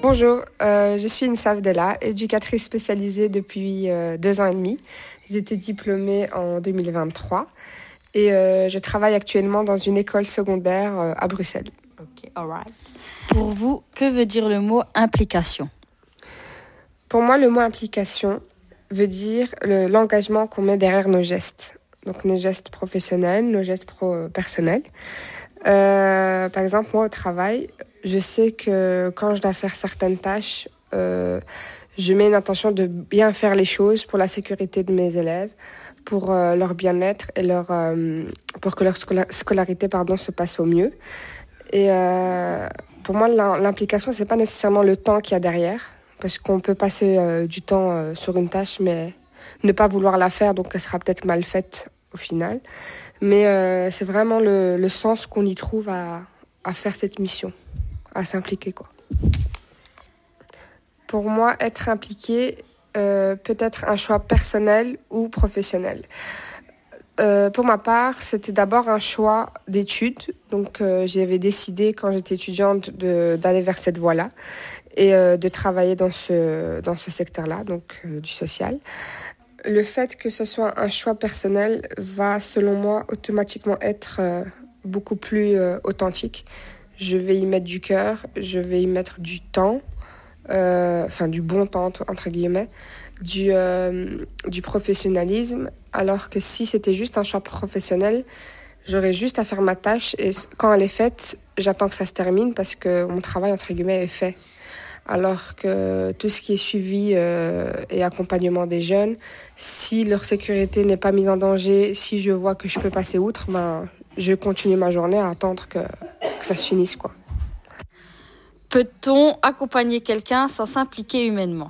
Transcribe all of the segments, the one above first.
Bonjour, je suis Insa Abdella, éducatrice spécialisée depuis 2 ans et demi. J'ai été diplômée en 2023 et je travaille actuellement dans une école secondaire à Bruxelles. Ok, alright. Pour vous, que veut dire le mot implication? Pour moi, le mot implication veut dire l'engagement qu'on met derrière nos gestes. Donc nos gestes professionnels, nos gestes personnels. Par exemple, moi au travail, je sais que quand je dois faire certaines tâches, je mets une intention de bien faire les choses pour la sécurité de mes élèves, pour leur bien-être et pour que leur scolarité se passe au mieux. Et pour moi, l'implication, c'est pas nécessairement le temps qu'il y a derrière, parce qu'on peut passer du temps sur une tâche, mais ne pas vouloir la faire, donc elle sera peut-être mal faite au final. Mais c'est vraiment le sens qu'on y trouve à faire cette mission, à s'impliquer, quoi. Pour moi, être impliqué peut être un choix personnel ou professionnel. Pour ma part, c'était d'abord un choix d'études. Donc, j'avais décidé quand j'étais étudiante d'aller vers cette voie-là et de travailler dans ce secteur-là, donc du social. Le fait que ce soit un choix personnel va, selon moi, automatiquement être beaucoup plus authentique. Je vais y mettre du cœur, je vais y mettre du temps, du bon temps, entre guillemets, du professionnalisme, alors que si c'était juste un choix professionnel, j'aurais juste à faire ma tâche et quand elle est faite, j'attends que ça se termine parce que mon travail, entre guillemets, est fait. Alors que tout ce qui est suivi et accompagnement des jeunes, si leur sécurité n'est pas mise en danger, si je vois que je peux passer outre, je continue ma journée à attendre que ça se finisse, quoi. Peut-on accompagner quelqu'un sans s'impliquer humainement?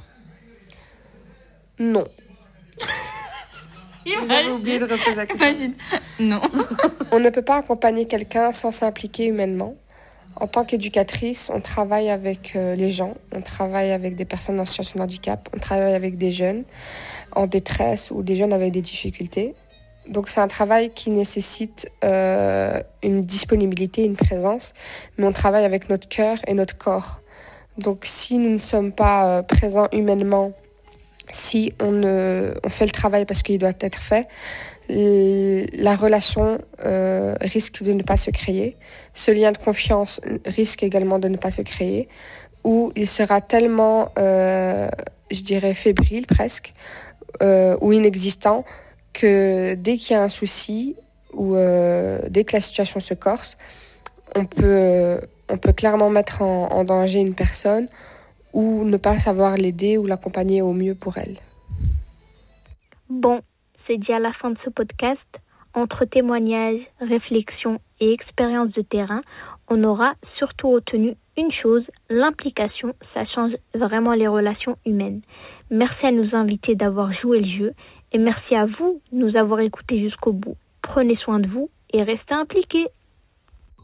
Non. J'avais oublié de reposer la question. Imagine. Non. On ne peut pas accompagner quelqu'un sans s'impliquer humainement. En tant qu'éducatrice, on travaille avec les gens, on travaille avec des personnes en situation de handicap, on travaille avec des jeunes en détresse ou des jeunes avec des difficultés. Donc c'est un travail qui nécessite une disponibilité, une présence, mais on travaille avec notre cœur et notre corps. Donc si nous ne sommes pas présents humainement, si on fait le travail parce qu'il doit être fait, la relation risque de ne pas se créer. Ce lien de confiance risque également de ne pas se créer, ou il sera tellement, je dirais, fébrile presque, ou inexistant, que dès qu'il y a un souci, ou dès que la situation se corse, on peut clairement mettre en danger une personne, ou ne pas savoir l'aider ou l'accompagner au mieux pour elle. Bon, c'est dit à la fin de ce podcast. Entre témoignages, réflexions et expériences de terrain, on aura surtout retenu une chose, l'implication, ça change vraiment les relations humaines. Merci à nos invités d'avoir joué le jeu et merci à vous de nous avoir écoutés jusqu'au bout. Prenez soin de vous et restez impliqués.